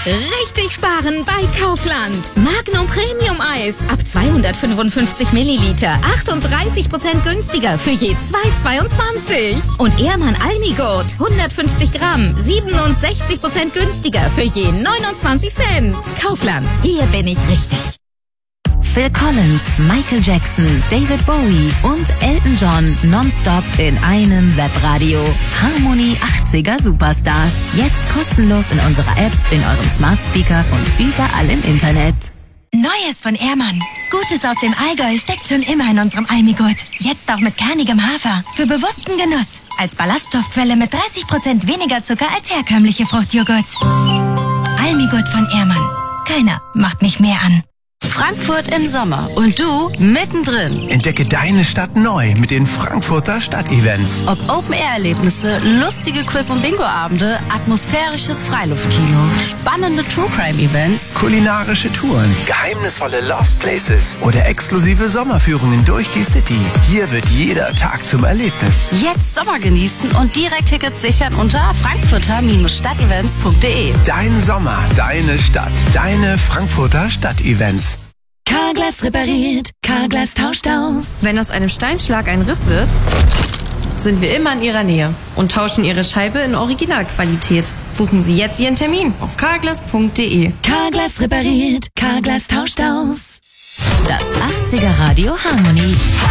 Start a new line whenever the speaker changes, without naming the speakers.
Richtig sparen bei Kaufland. Magnum Premium Eis ab 255 Milliliter. 38% günstiger für je 2,22. Und Ehrmann Almigurt 150 Gramm. 67% günstiger für je 29 Cent. Kaufland, hier bin ich richtig.
Phil Collins, Michael Jackson, David Bowie und Elton John nonstop in einem Webradio. Harmony 80er Superstars. Jetzt kostenlos in unserer App, in eurem Smart Speaker und überall im Internet.
Neues von Ehrmann. Gutes aus dem Allgäu steckt schon immer in unserem Almigurt. Jetzt auch mit kernigem Hafer. Für bewussten Genuss. Als Ballaststoffquelle mit 30% weniger Zucker als herkömmliche Fruchtjoghurts. Almigurt von Ehrmann. Keiner macht mich mehr an.
Frankfurt im Sommer und du mittendrin.
Entdecke deine Stadt neu mit den Frankfurter Stadtevents.
Ob Open-Air-Erlebnisse, lustige Quiz- und Bingo-Abende, atmosphärisches Freiluftkino, spannende True-Crime-Events,
Kulinarische Touren, geheimnisvolle Lost Places oder exklusive Sommerführungen durch die City. Hier wird jeder Tag zum Erlebnis.
jetzt Sommer genießen und direkt Tickets sichern unter frankfurter-stadtevents.de.
Dein Sommer, deine Stadt, deine Frankfurter Stadtevents.
Carglass repariert, Carglass tauscht aus.
Wenn aus einem Steinschlag ein Riss wird, sind wir immer in Ihrer Nähe und tauschen Ihre Scheibe in Originalqualität. Buchen Sie jetzt Ihren Termin auf carglass.de.
Carglass repariert, Carglass tauscht aus.
Das 80er Radio Harmony.